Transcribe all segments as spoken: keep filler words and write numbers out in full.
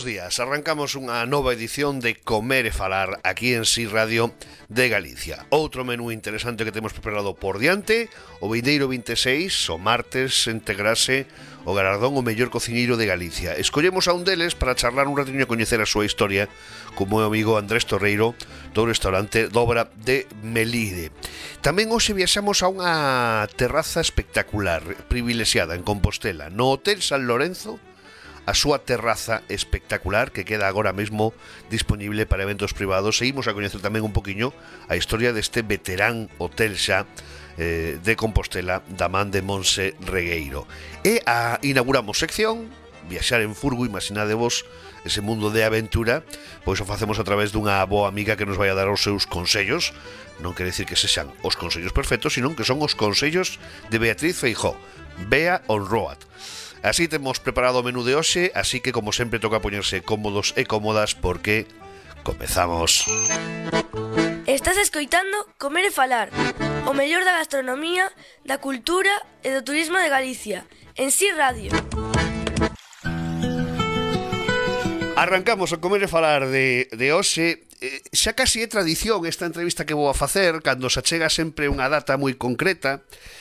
días, arrancamos unha nova edición de Comer e Falar aquí en Si Radio de Galicia. Outro menú interesante que temos preparado por diante, o vindeiro vinte e seis, o martes, integrase o galardón o mellor cociñeiro de Galicia. Escollemos a un deles para charlar un ratiño e coñecer a súa historia como o amigo Andrés Torreiro do restaurante Dobra de Melide. Tamén hoxe viaxamos a unha terraza espectacular, privilexiada en Compostela, no Hotel San Lorenzo, a súa terraza espectacular que queda agora mesmo disponible para eventos privados. Seguimos a coñecer tamén un poquinho a historia deste veterán hotel xa eh, de Compostela da man de Monse Regueiro. E a inauguramos sección Viaxar en Furgo, imaginadevos ese mundo de aventura, pois o facemos a través dunha boa amiga que nos vai a dar os seus consellos. Non quere decir que sexan os consellos perfectos, sino que son os consellos de Beatriz Feijóo, Bea on Road. Así temos preparado o menú de hoxe, así que como sempre toca poñerse cómodos e cómodas porque comezamos. Estás escoitando Comer e Falar, o mellor da gastronomía, da cultura e do turismo de Galicia, en Si Radio. Arrancamos a Comer e Falar de, de hoxe. Eh, xa casi é tradición esta entrevista que vou a facer cando se achega sempre unha data moi concreta.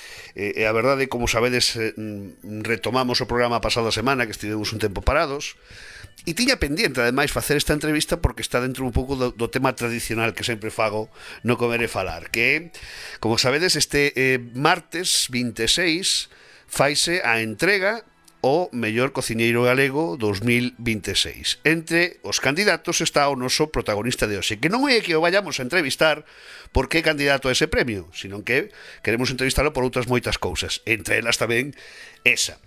E a verdade, como sabedes, retomamos o programa a pasada semana, que estivemos un tempo parados, e tiña pendiente, ademais, facer esta entrevista porque está dentro un pouco do, do tema tradicional que sempre fago no Comer e Falar, que, como sabedes, este eh, martes vinte e seis faise a entrega o mellor cociñeiro galego dos mil vinte e seis. Entre os candidatos está o noso protagonista de hoxe, que non é que o vayamos a entrevistar porque é candidato a ese premio, sino que queremos entrevistarlo por outras moitas cousas, entre elas tamén esa.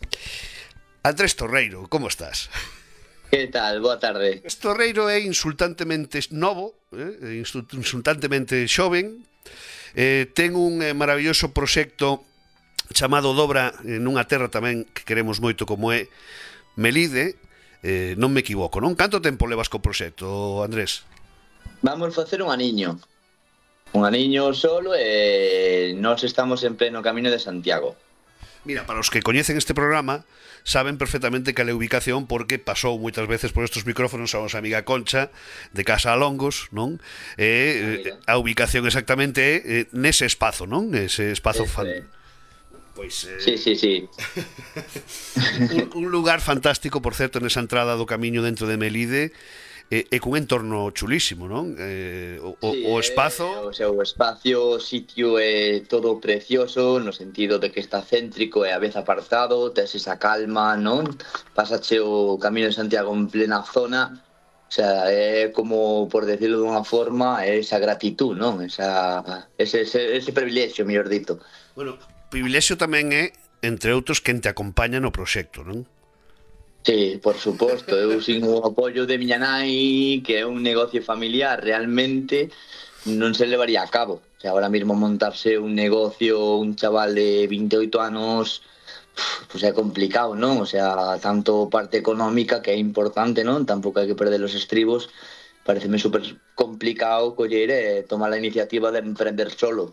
Andrés Torreiro, como estás? Que tal? Boa tarde. Andrés Torreiro é insultantemente novo, eh, insultantemente xoven, eh, ten un eh, maravilloso proxecto chamado Dobra nunha terra tamén que queremos moito como é Melide, eh, non me equivoco, non? Canto tempo levas co proxecto, Andrés? Vamos facer un aniño. Un aniño solo e nós estamos en pleno camiño de Santiago. Mira, para os que coñecen este programa saben perfectamente cal é a ubicación porque pasou moitas veces por estes micrófonos a nosa amiga Concha de Casa Alongos, non? E a ubicación exactamente é nese espazo, non? Ese espazo fan... Pois, eh... Sí, sí, sí. un, un lugar fantástico, por certo, nesa entrada do camiño dentro de Melide, e, e cun entorno chulísimo, non? Eh, o, sí, o espazo... Eh, o seu espazo, o sitio é todo precioso, no sentido de que está céntrico e a vez apartado, tes esa calma, non? Pasache o camiño de Santiago en plena zona, o sea, é como, por decirlo dunha forma, esa gratitud, non? Esa, ese, ese, ese privilexio, mellor dito. Bueno... privilexio tamén é, entre outros, quen te acompaña no proxecto, non? Sí, por suposto, eu sin o apoio de miña nai, que é un negocio familiar, realmente non se levaría a cabo. O sea, ahora mismo montarse un negocio, un chaval de vinte e oito anos, pues é complicado, non? O sea, tanto parte económica, que é importante, non? Tampouco hai que perder os estribos, pareceme super complicado coller e tomar a iniciativa de emprender solo.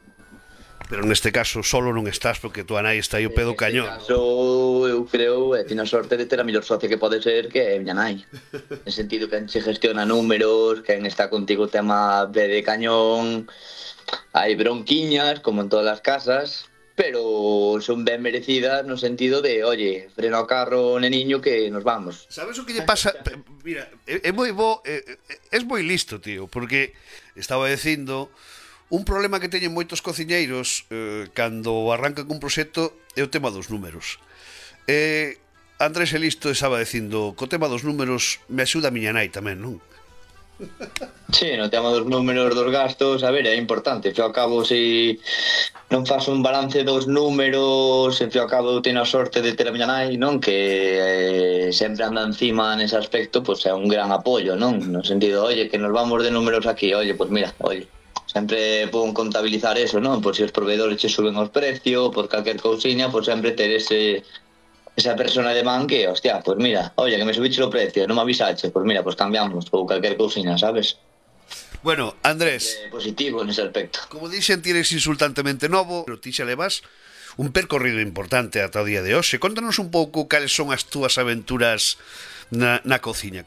Pero neste caso solo non estás porque tua nai está aí o pé do cañón. Neste caso eu creo e teño a sorte de ter a mellor socia que pode ser, que é miña nai. En sentido que se gestiona números, que está contigo o tema pé de cañón, hai bronquiñas como en todas as casas, pero son ben merecidas no sentido de, oye, frena o carro, neniño, que nos vamos. Sabes o que lle pasa? Mira, é moi bo, é, é moi listo, tío, porque estaba dicindo un problema que teñen moitos cociñeiros eh, cando arrancan un proxecto é o tema dos números. Eh, Andrés Elisto estaba dicindo, co tema dos números me axuda a miña nai tamén, non? Sí, no tema dos números dos gastos, a ver, é importante. Fio ao cabo, se non faz un balance dos números, en fio ao cabo teño a sorte de ter a miña nai, non? Que eh, sempre anda encima nese aspecto, pois pues, é un gran apoio, non? No sentido, oye, que nos vamos de números aquí, oye, pois pues mira, oye, sempre pon contabilizar eso, non? Por se os proveedores che suben os precios, por calquer cousiña, por sempre ter ese esa persona de man que, hostia, pues mira, oye, que me subiche o precio, non me avisache, pues mira, pues cambiamos, ou calquer cousiña, sabes? Bueno, Andrés, eh, positivo nese aspecto. Como dixen, ti eres insultantemente novo, pero ti xa levas un percorrido importante ata o día de hoxe. Contanos un pouco cales son as túas aventuras na, na cociña.